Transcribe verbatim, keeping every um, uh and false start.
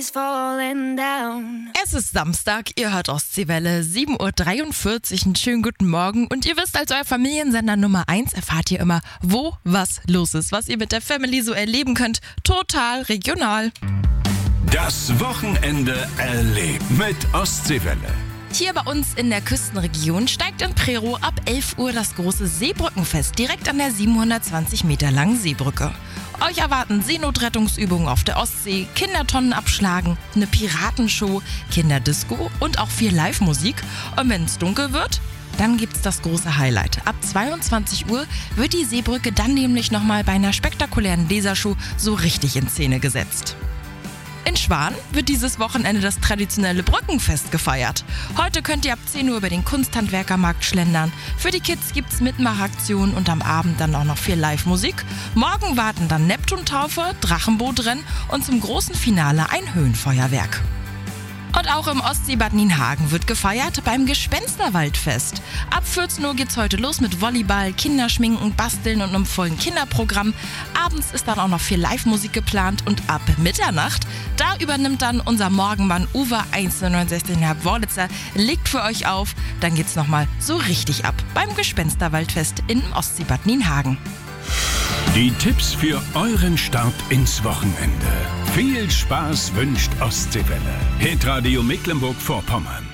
Es ist Samstag, ihr hört Ostseewelle, sieben Uhr dreiundvierzig, einen schönen guten Morgen und ihr wisst, als euer Familiensender Nummer eins erfahrt ihr immer, wo was los ist, was ihr mit der Family so erleben könnt, total regional. Das Wochenende erlebt mit Ostseewelle. Hier bei uns in der Küstenregion steigt in Prerow ab elf Uhr das große Seebrückenfest direkt an der siebenhundertzwanzig Meter langen Seebrücke. Euch erwarten Seenotrettungsübungen auf der Ostsee, Kindertonnen abschlagen, eine Piratenshow, Kinderdisco und auch viel Live-Musik. Und wenn es dunkel wird, dann gibt's das große Highlight. Ab zweiundzwanzig Uhr wird die Seebrücke dann nämlich nochmal bei einer spektakulären Lasershow so richtig in Szene gesetzt. In Schwan wird dieses Wochenende das traditionelle Brückenfest gefeiert. Heute könnt ihr ab zehn Uhr über den Kunsthandwerkermarkt schlendern. Für die Kids gibt's Mitmachaktionen und am Abend dann auch noch viel Live-Musik. Morgen warten dann Neptuntaufe, Drachenbootrennen und zum großen Finale ein Höhenfeuerwerk. Und auch im Ostseebad Nienhagen wird gefeiert beim Gespensterwaldfest. Ab vierzehn Uhr geht's heute los mit Volleyball, Kinderschminken, Basteln und einem vollen Kinderprogramm. Abends ist dann auch noch viel Live-Musik geplant und ab Mitternacht, da übernimmt dann unser Morgenmann Uwe hundertneunundsechzig Komma fünf Wörlitzer, legt für euch auf. Dann geht's nochmal so richtig ab beim Gespensterwaldfest im Ostseebad Nienhagen. Die Tipps für euren Start ins Wochenende. Viel Spaß wünscht Ostseewelle. Hitradio Mecklenburg-Vorpommern.